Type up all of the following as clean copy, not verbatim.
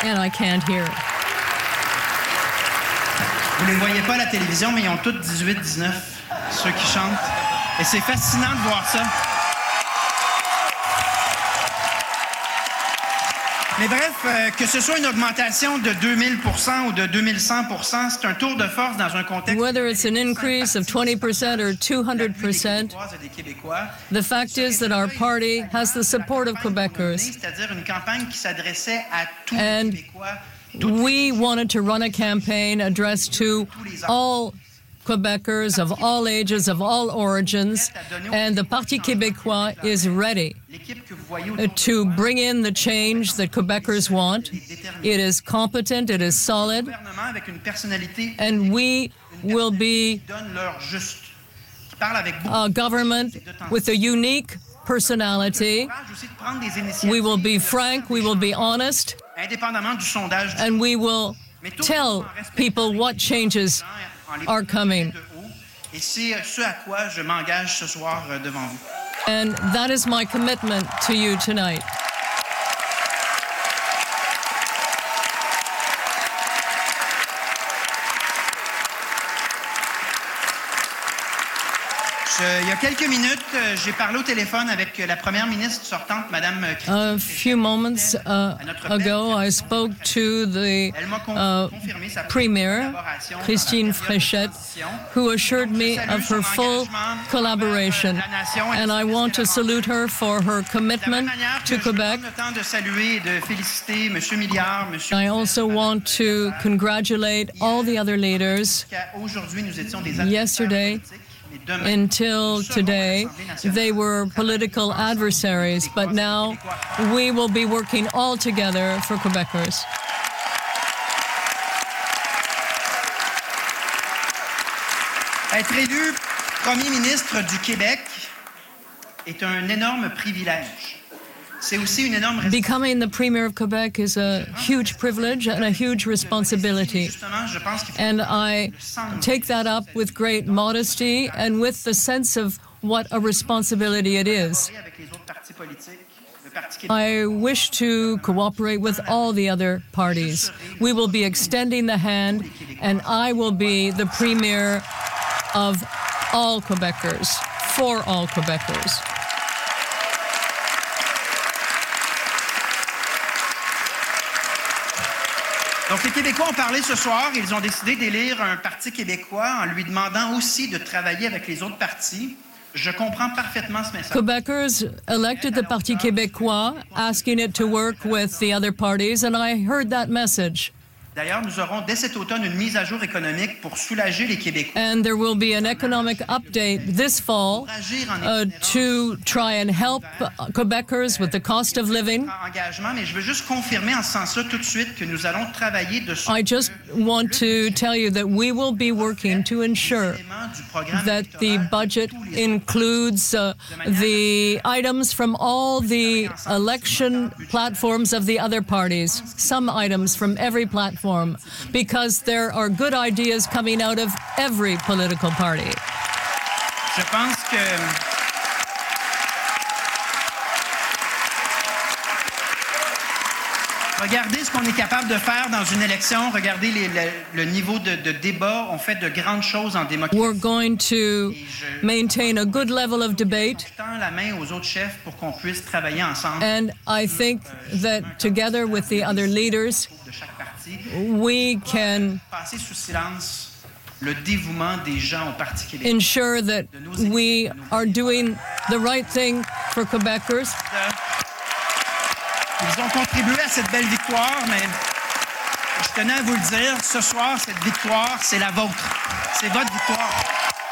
and I can't hear it. Vous ne les voyez pas à la télévision, mais ils ont tous 18, 19, ceux qui chantent. Et c'est fascinant de voir ça. Mais bref, que ce soit une augmentation de 2000% ou de 2100%, c'est un tour de force dans un contexte... Whether it's an increase of 20% or 200%, the fact is that our party has the support of Quebecers. C'est-à-dire une campagne qui s'adressait à tous les And Québécois. we wanted to run a campaign addressed to all Quebecers of all ages, of all origins, and the Parti québécois is ready to bring in the change that Quebecers want. It is competent, it is solid, and we will be a government with a unique personality. We will be frank, we will be honest, and we will tell people what changes are coming. Et c'est ce à quoi je m'engage ce soir devant vous. And that is my commitment to you tonight. Il y a quelques minutes, j'ai parlé au téléphone avec la première ministre sortante, Madame A few moments ago, I spoke to the Premier, Christine Fréchette, who assured me of her full collaboration, and I want to salute her for her commitment to Quebec. I also want to congratulate all the other leaders. Yesterday, until today, they were political adversaries, but now we will be working all together for Quebecers. Être élu Premier ministre du Québec est un énorme privilège. C'est aussi une énorme Becoming the Premier of Quebec is a huge privilege and a huge responsibility. And I take that up with great modesty and with the sense of what a responsibility it is. I wish to cooperate with all the other parties. We will be extending the hand, and I will be the Premier of all Quebecers, for all Quebecers. Donc, les Québécois ont parlé ce soir. Ils ont décidé d'élire un parti québécois en lui demandant aussi de travailler avec les autres partis. Je comprends parfaitement ce message. Quebecers elected the Parti québécois, asking it to work with the other parties, and I heard that message. D'ailleurs, nous aurons dès cet automne une mise à jour économique pour soulager les Québécois. And there will be an economic update this fall to try and help Quebecers with the cost of living. Mais je veux juste confirmer en ce sens-là tout de suite que nous allons travailler de I just want to tell you that we will be working to ensure that the budget includes the items from all the election platforms of the other parties, some items from every platform, because there are good ideas coming out of every political party. Je pense que regardez ce qu'on est capable de faire dans une élection. Regardez le niveau de débat. On fait de grandes choses en démocratie. We're going to maintain a good level of debate. Je tends la main aux autres chefs pour qu'on puisse travailler ensemble. And I think that together with the other leaders, we can passer sous silence le dévouement des gens au Parti québécois. Ensure that we are doing the right thing for Quebecers. Ils ont contribué à cette belle victoire, mais je tenais à vous le dire, ce soir, cette victoire, c'est la vôtre. C'est votre victoire.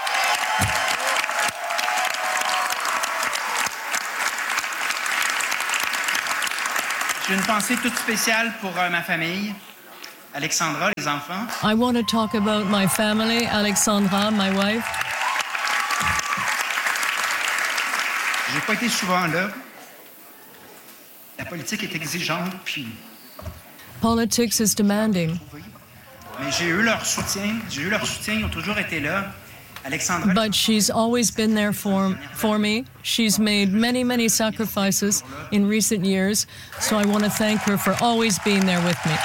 J'ai une pensée toute spéciale pour ma famille. Alexandra, les enfants. I want to talk about my family, Alexandra, my wife. J'ai pas été souvent là. La politique est exigeante, puis... Politics is demanding. Mais j'ai eu leur soutien. Ils ont toujours été là. Alexandra, but she's always been there for me. She's made many, many sacrifices in recent years, so I want to thank her for always being there with me.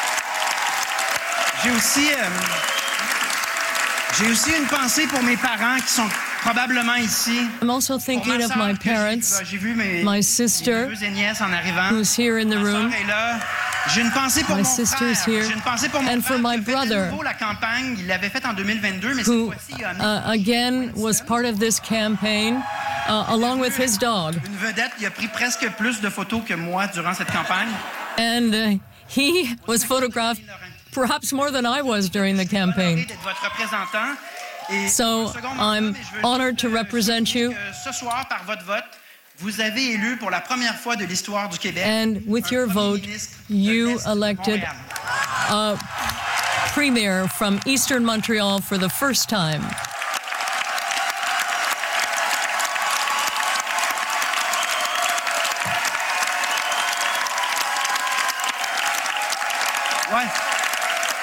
J'ai aussi une pensée pour mes parents qui sont probablement ici. I'm also thinking of my parents, my sister, who's here in the room. J'ai une pensée pour My mon sister's frère. here. J'ai une pensée pour mon And frère for my qui a fait de brother, nouveau la campagne. Il l'avait faite en 2022, mais cette who fois-ci, il a mis again was part of this campaign, along with his dog. une vedette. Il a pris presque plus de photos que moi durant cette campagne. And he was photographed perhaps more than I was during the campaign. D'être votre représentant. Et So un second I'm mandat, mais je veux honored juste, to represent you. Ce soir, par votre vote, vous avez élu pour la première fois de l'histoire du Québec And with un your premier vote, ministre de you l'Est de elected Montréal. Premier from Eastern Montreal for the first time. Ouais.